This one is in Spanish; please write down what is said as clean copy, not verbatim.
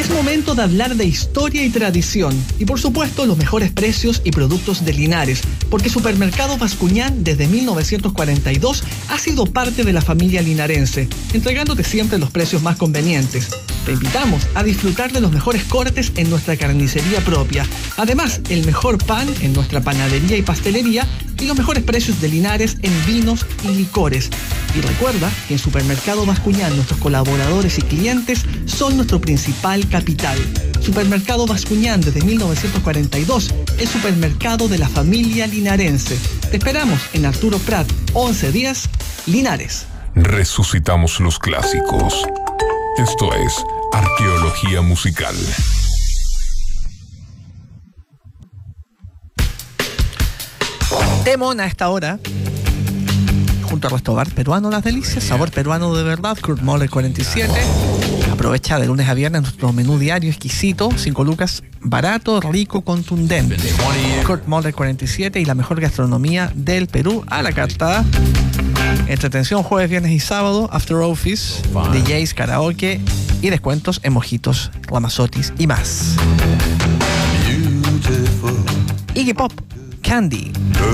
Es momento de hablar de historia y tradición y por supuesto los mejores precios y productos de Linares, porque Supermercado Bascuñán desde 1942 ha sido parte de la familia linarense, entregándote siempre los precios más convenientes. Te invitamos a disfrutar de los mejores cortes en nuestra carnicería propia, además el mejor pan en nuestra panadería y pastelería y los mejores precios de Linares en vinos y licores. Y recuerda que en Supermercado Bascuñán nuestros colaboradores y clientes son nuestro principal capital. Supermercado Bascuñán desde 1942, el supermercado de la familia linarense. Te esperamos en Arturo Prat, 1110, Linares. Resucitamos los clásicos. Esto es Arqueología Musical. Temón a esta hora, junto a Resto Bar Peruano Las Delicias, sabor peruano de verdad, Kurt Moller 47. Aprovecha de lunes a viernes nuestro menú diario exquisito, 5 lucas, barato, rico, contundente. Kurt Moller 47 y la mejor gastronomía del Perú a la carta. Entretención jueves, viernes y sábado, After Office, DJs, karaoke y descuentos en mojitos, ramazotis y más. Iggy Pop, Candy.